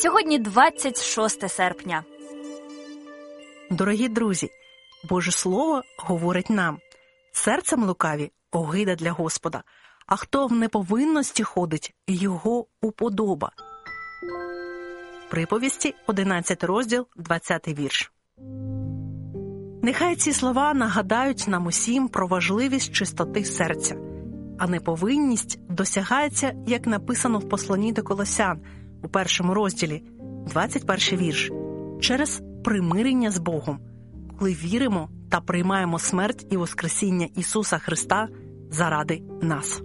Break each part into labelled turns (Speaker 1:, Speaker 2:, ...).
Speaker 1: Сьогодні 26 серпня.
Speaker 2: Дорогі друзі, Боже Слово говорить нам: серцем лукаві – огида для Господа, а хто в неповинності ходить, його уподоба. Приповісті, 11 розділ, 20 вірш. Нехай ці слова нагадають нам усім про важливість чистоти серця, а неповинність досягається, як написано в посланні до Колосян, у 1 розділі, 21 вірш, через примирення з Богом, коли віримо та приймаємо смерть і воскресіння Ісуса Христа заради нас.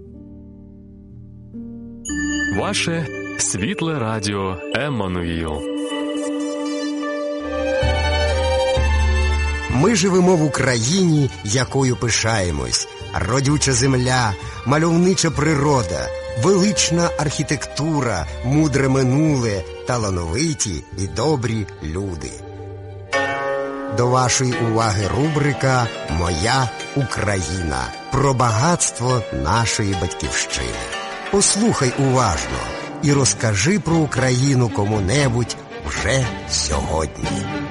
Speaker 3: Ваше світле радіо Еммануїл.
Speaker 4: Ми живемо в Україні, якою пишаємось. Родюча земля, мальовнича природа, велична архітектура, мудре минуле, талановиті і добрі люди. До вашої уваги рубрика «Моя Україна» про багатство нашої батьківщини. Послухай уважно і розкажи про Україну кому-небудь вже сьогодні.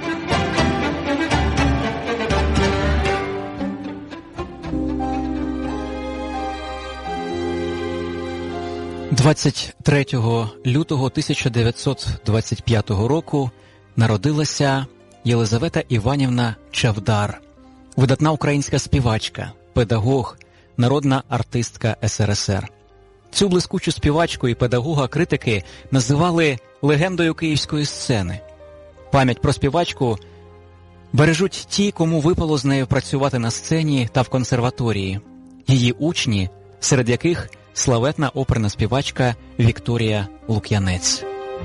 Speaker 5: – 23 лютого 1925 року народилася Єлизавета Іванівна Чавдар, видатна українська співачка, педагог, народна артистка СРСР. Цю блискучу співачку і педагога критики називали легендою київської сцени. Пам'ять про співачку бережуть ті, кому випало з нею працювати на сцені та в консерваторії. Її учні, серед яких славетна оперна співачка Вікторія Лук'янець.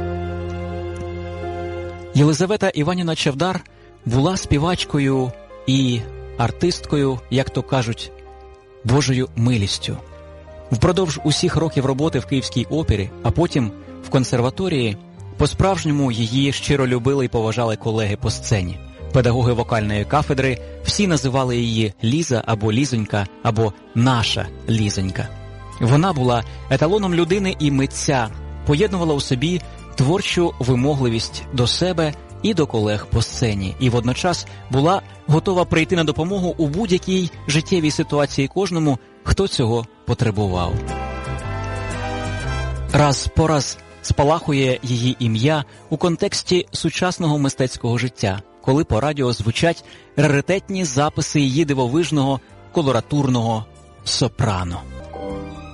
Speaker 5: Єлизавета Іванівна Чавдар була співачкою і артисткою, як то кажуть, Божою милістю. Впродовж усіх років роботи в Київській опері, а потім в консерваторії, по-справжньому її щиро любили і поважали колеги по сцені. Педагоги вокальної кафедри всі називали її Ліза або Лізонька, або наша Лізонька. Вона була еталоном людини і митця, поєднувала у собі творчу вимогливість до себе і до колег по сцені, і водночас була готова прийти на допомогу у будь-якій життєвій ситуації кожному, хто цього потребував. Раз по раз спалахує її ім'я у контексті сучасного мистецького життя, коли по радіо звучать раритетні записи її дивовижного колоратурного сопрано.